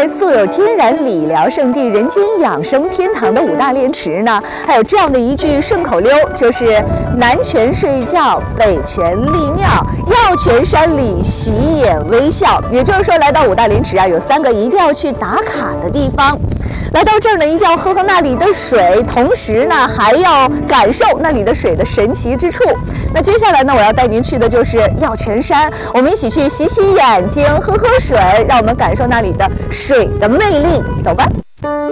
在素有天然理疗圣地、人间养生天堂的五大莲池呢，还有这样的一句顺口溜，就是南泉睡觉，北泉利尿，药泉山里洗眼微笑。也就是说，来到五大莲池啊，有3个一定要去打卡的地方。来到这儿呢，一定要喝那里的水，同时呢，还要感受那里的水的神奇之处。那接下来呢，我要带您去的就是药泉山，我们一起去洗洗眼睛，喝喝水，让我们感受那里的水的魅力。走吧。